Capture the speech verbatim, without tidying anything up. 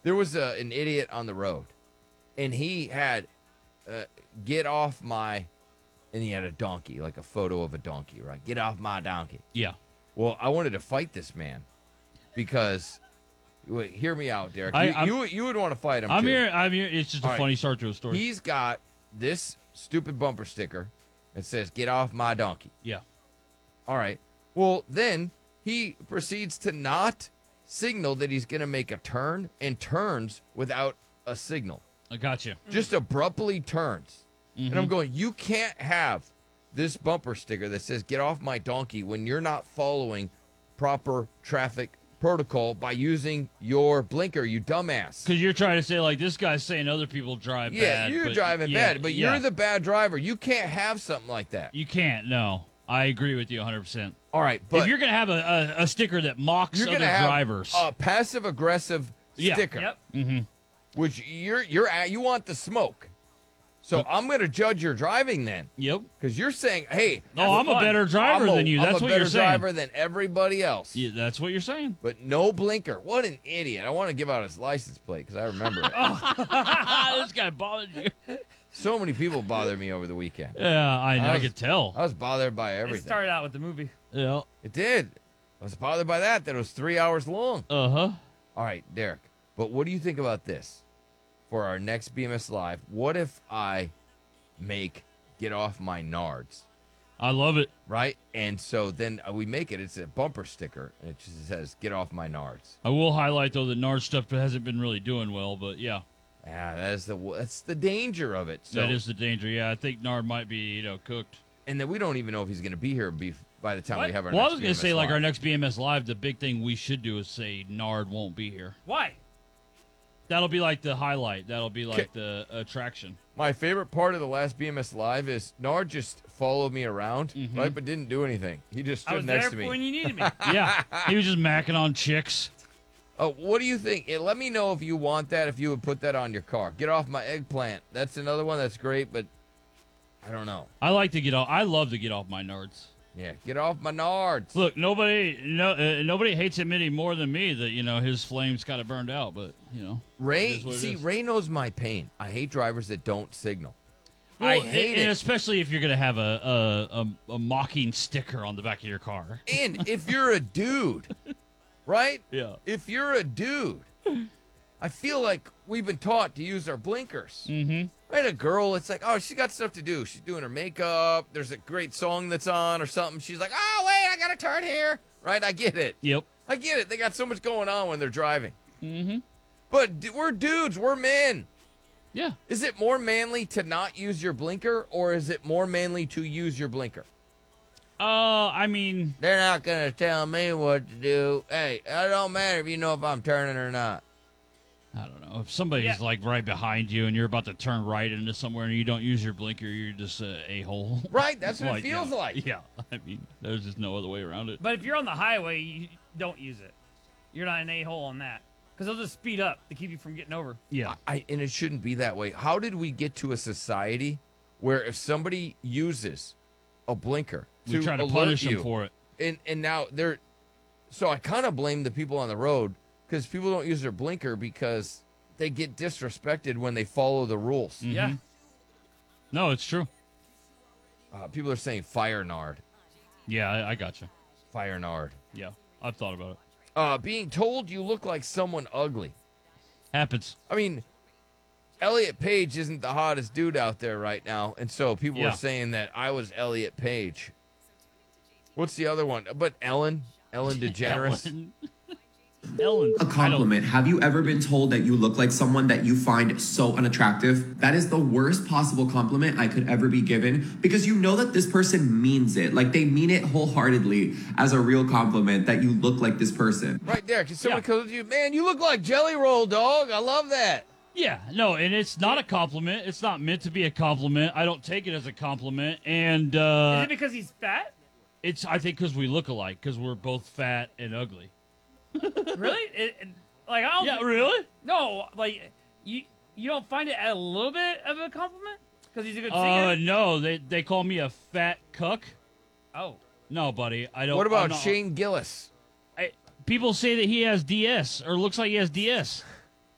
There was a, an idiot on the road, and he had uh, get off my, and he had a donkey, like a photo of a donkey, right? Get off my donkey. Yeah. Well, I wanted to fight this man because, wait, hear me out, Derek. I, you, you you would want to fight him. I'm too. here. I'm here. It's just All a right. funny start to a story. He's got this stupid bumper sticker that says "Get off my donkey." Yeah. All right. Well, then he proceeds to not signal that he's going to make a turn and turns without a signal. I got you. Just abruptly turns. Mm-hmm. And I'm going, you can't have this bumper sticker that says "Get off my donkey" when you're not following proper traffic protocol by using your blinker, you dumbass. Because you're trying to say, like, this guy's saying other people drive Yeah, bad. you're but, driving yeah, bad, but yeah. you're the bad driver. You can't have something like that. You can't, no. I agree with you one hundred percent. All right, but if you're going to have a, a, a sticker that mocks you're other gonna have drivers. a passive-aggressive Yeah. sticker, Yep. mm-hmm. which you're you're at, you want the smoke. So I'm going to judge your driving then, Yep. because you're saying, "Hey, Oh, I'm a fun. better driver I'm a, than you. I'm That's a what better you're saying. driver than everybody else." Yeah, that's what you're saying. But no blinker. What an idiot! I want to give out his license plate because I remember it. This guy bothered you. So many people bothered me over the weekend. Yeah, I, I I was- could tell. I was bothered by It everything. started out with the movie. Yeah. It did. I was bothered by that. That it was three hours long. Uh huh. All right, Derek. But what do you think about this for our next B M S Live? What if I make "Get Off My Nards," I love it. right? And so then uh, we make it. It's a bumper sticker, and it just says "Get Off My Nards." I will highlight though that Nard stuff hasn't been really doing well, but yeah, Yeah, that's the that's the danger of it. So, that is the danger. Yeah, I think Nard might be you know cooked. and then we don't even know if he's going to be here be, by the time What? we have our. Well, I next was gonna B M S say like Live. our next B M S Live, the big thing we should do is say Nard won't be here. Why? That'll be like the highlight. That'll be like Okay. the attraction. My favorite part of the last B M S Live is Nard just followed me around, Mhm. right, but didn't do anything. He just I stood was next there to me. when you needed me. Yeah, he was just macking on chicks. Oh, what do you think? Eh, Let me know if you want that, if you would put that on your car. Get off my eggplant. That's another one that's great, but I don't know. I like to get off. I love to get off my Nards. Yeah, get off my Nards. Look, nobody, no, uh, nobody hates him any more than me. That you know his flames kind of burned out, but you know. Ray, It is what it see, is. Ray knows my pain. I hate drivers that don't signal. Well, I hate and it. especially if you're gonna have a, a a a mocking sticker on the back of your car. And if you're a dude, right? Yeah. If you're a dude, I feel like we've been taught to use our blinkers. Mm-hmm. Right, a girl, it's like, oh, she got stuff to do. She's doing her makeup. There's a great song that's on or something. She's like, oh, wait, I got to turn here. Right, I get it. Yep. I get it. They got so much going on when they're driving. Mm-hmm. But d- we're dudes. We're men. Yeah. Is it more manly to not use your blinker, or is it more manly to use your blinker? Uh, I mean, They're not going to tell me what to do. Hey, it don't matter if you know if I'm turning or not. I don't know. If somebody's Yeah. like right behind you and you're about to turn right into somewhere and you don't use your blinker, you're just a a hole. Right? That's what it feels yeah. like. Yeah. I mean, there's just no other way around it. But if you're on the highway, you don't use it. You're not an a-hole on that. Because they'll just speed up to keep you from getting over. Yeah. I, and it shouldn't be that way. How did we get to a society where if somebody uses a blinker We to try to alert punish you, them for it. and and now they're, so I kind of blame the people on the road because people don't use their blinker because they get disrespected when they follow the rules. Mhm. Yeah. No, it's true. Uh, people are saying fire nard, Yeah, I, I got you. fire nard. Yeah, I've thought about it. Uh, being told you look like someone ugly. Happens. I mean, Elliot Page isn't the hottest dude out there right now, and so people Yeah. are saying that I was Elliot Page. What's the other one? But Ellen, Ellen DeGeneres. Ellen. Ellen. A compliment. Have you ever been told that you look like someone that you find so unattractive? That is the worst possible compliment I could ever be given because you know that this person means it. Like they mean it wholeheartedly as a real compliment that you look like this person. Right there. Can someone Yeah. comes to you, man, you look like Jelly Roll, dog. I love that. Yeah, no, and it's not a compliment. It's not meant to be a compliment. I don't take it as a compliment, and Is uh, it because he's fat? it's I think because we look alike, because we're both fat and ugly. Really? It, it- like, I don't Yeah, thi- really? No, like, you you don't find it a little bit of a compliment? Because he's a good Uh, singer? no, they they call me a fat cuck. Oh. No, buddy, I don't. What I'm about not- Shane Gillis? I, people say that he has D S or looks like he has D S.